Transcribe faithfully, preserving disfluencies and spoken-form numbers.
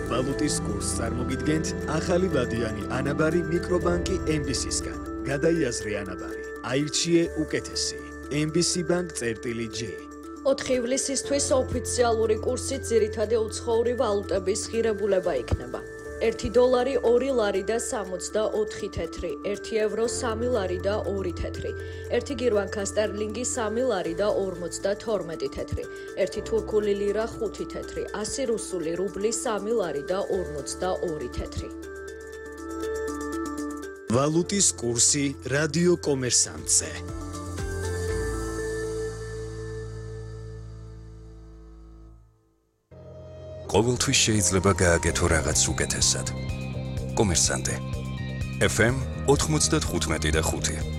ვალუტის კურსს წარმოგიდგენთ ახალი ვადიანი ანაბარი მიკრობანკი ემ ბი სისგან. გადაიაზრე ანაბარი, აირჩიე უკეთესი. ემ ბი სი ბანკ წერტილი ჯი. ოთხი ივლისისთვის ოფიციალური კურსით ძირითადი უცხოური ვალუტების ღირებულება იქნება. ერთი დოლარი ორი ლარი და სამოცდაოთხი თეთრი, ერთი ევრო სამი ლარი და ორი თეთრი, ერთი გირვანქა სტერლინგი სამი ლარი და ორმოცდათორმეტი თეთრი, ერთი თურქული ლირა ხუთი თეთრი, ასი რუსული რუბლი სამი ლარი და ორმოცდაორი თეთრი. ვალუტის კურსი რადიო კომერსანტზე. ყოველთვის შეიძლება გააკეთო რაღაც უკეთესად. კომერსანტე. ეფ ემ ოთხმოცდათხუთმეტი და ხუთი